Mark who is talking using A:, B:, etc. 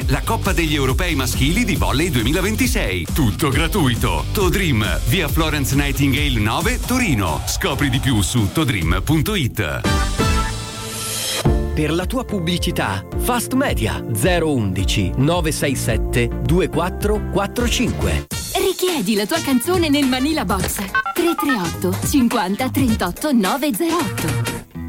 A: la Coppa degli Europei maschili di volley 2026. Tutto gratuito. Todream, via Florence Nightingale 9, Torino. Scopri di più su todream.it.
B: Per la tua pubblicità, Fast Media 011 967 2445.
C: Richiedi la tua canzone nel Manila Box 338 50 38 908.